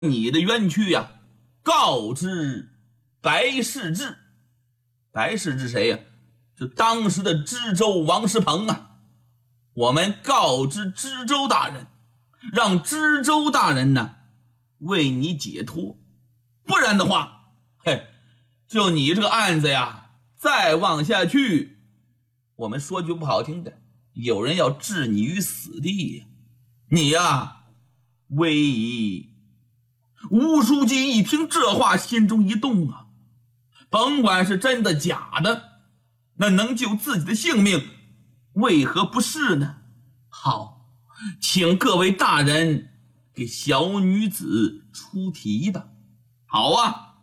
你的冤屈呀，告知白世志。白世志谁呀？就当时的知州王师鹏啊。我们告知知州大人，让知州大人呢为你解脱，不然的话，就你这个案子呀，再往下去，我们说句不好听的，有人要置你于死地呀。你呀，危矣！吴书记一听这话，心中一动啊，甭管是真的假的，那能救自己的性命，为何不是呢？好，请各位大人给小女子出题吧。好啊，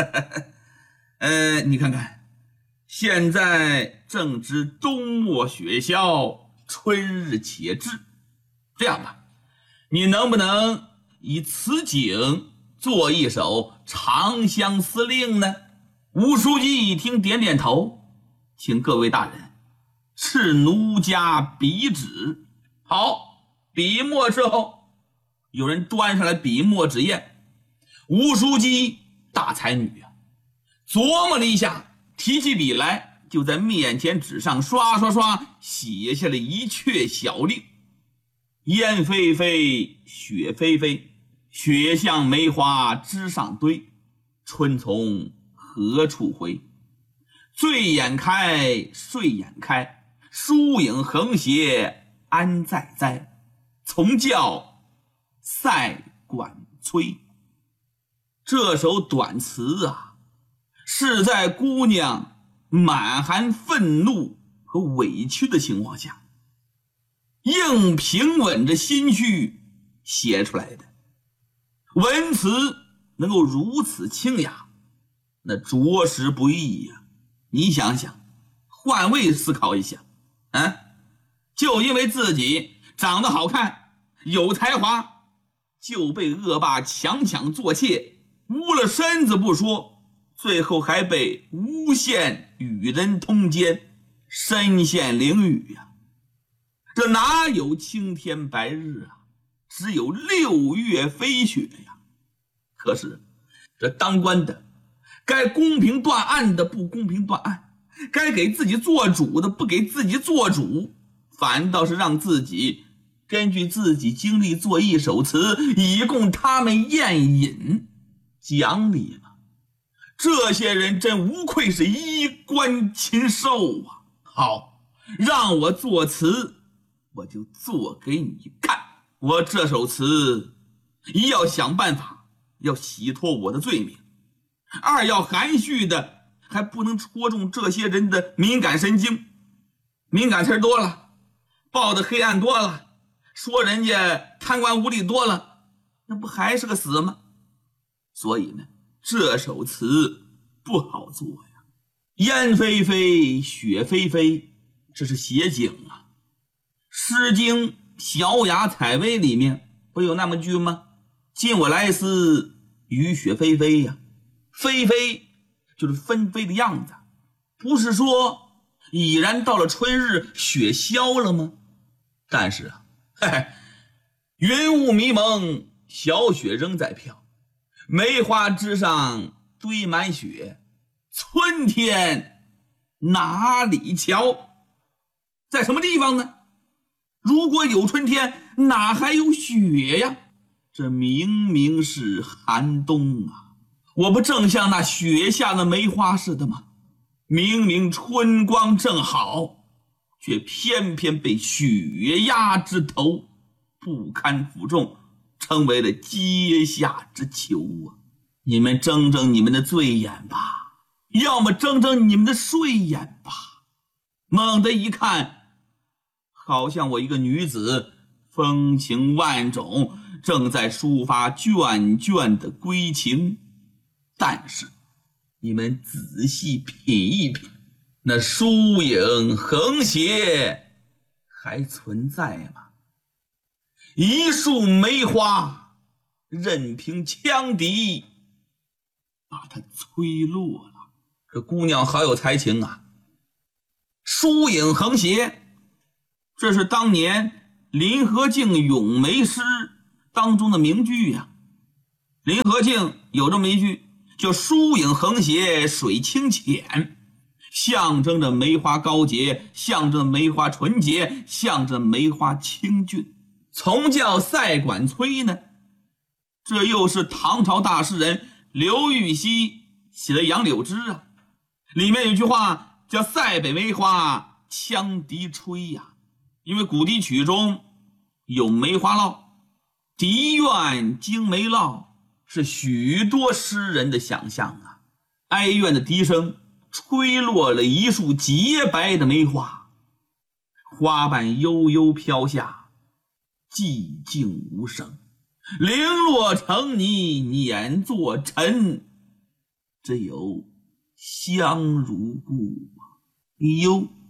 你看看，现在正值冬末雪消，春日且至。这样吧，你能不能以此景做一首《长相思令》呢？吴书记一听，点点头，请各位大人赐奴家笔纸。好，笔墨之后，有人端上来笔墨纸砚。吴书记大才女啊，琢磨了一下，提起笔来，就在面前纸上刷刷刷写下了一阙小令：烟霏霏，雪霏霏，雪向梅花枝上堆，春从何处回？醉眼开，睡眼开，疏影横斜安在哉？从教塞管催。这首短词啊，是在姑娘满含愤怒和委屈的情况下，硬平稳着心绪写出来的。文词能够如此清雅，那着实不易呀。你想想，换位思考一下，就因为自己长得好看，有才华，就被恶霸强抢做妾，污了身子不说，最后还被诬陷与人通奸，身陷囹圄呀。这哪有青天白日啊，只有6月飞雪呀。可是这当官的该公平断案的不公平断案，该给自己做主的不给自己做主，反倒是让自己根据自己经历做一首词，以供他们宴饮讲理了。这些人真无愧是衣冠禽兽啊！好，让我作词，我就做给你看。我这首词，一要想办法要洗脱我的罪名，二要含蓄的还不能戳中这些人的敏感神经。敏感词多了，报的黑暗多了，说人家贪官污吏多了，那不还是个死吗？所以呢，这首词不好做呀。烟霏霏，雪霏霏，这是写景啊。诗经小雅采薇里面不有那么句吗？今我来思，雨雪霏霏呀。霏霏就是纷飞的样子，不是说已然到了春日，雪消了吗？但是啊，云雾迷蒙，小雪仍在飘，梅花枝上堆满雪，春天哪里瞧？在什么地方呢？如果有春天，哪还有雪呀？这明明是寒冬啊！我不正像那雪下的梅花似的吗？明明春光正好，却偏偏被雪压枝头，不堪负重，成为了阶下之囚啊！你们睁睁你们的醉眼吧，要么睁睁你们的睡眼吧。猛地一看，好像我一个女子风情万种，正在抒发眷眷的归情。但是你们仔细品一品，那疏影横斜还存在吗？一束梅花任凭羌笛把它吹落了。这姑娘好有才情啊！疏影横斜，这是当年林和靖咏梅诗当中的名句呀。 林和靖有这么一句，叫疏影横斜水清浅，象征着梅花高洁，象征着梅花纯洁，象征着梅花清俊。从叫赛管崔呢，这又是唐朝大诗人刘禹锡写的《杨柳枝》啊，里面有句话叫塞北梅花羌笛吹呀，因为古笛曲中有梅花烙，笛院惊梅烙是许多诗人的想象啊。哀怨的笛声吹落了一束洁白的梅花，花瓣悠悠飘下，寂静无声，零落成泥碾作尘，只有香如故。哎呦，